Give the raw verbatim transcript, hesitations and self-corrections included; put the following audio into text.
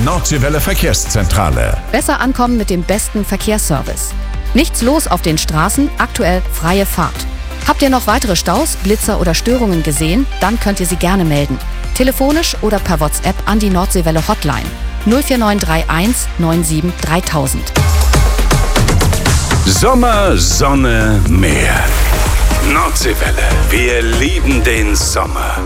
Nordseewelle Verkehrszentrale. Besser ankommen mit dem besten Verkehrsservice. Nichts los auf den Straßen, aktuell freie Fahrt. Habt ihr noch weitere Staus, Blitzer oder Störungen gesehen? Dann könnt ihr sie gerne melden. Telefonisch oder per WhatsApp an die Nordseewelle Hotline null vier neun drei eins neun sieben dreitausend. Sommer, Sonne, Meer. Nordseewelle. Wir lieben den Sommer.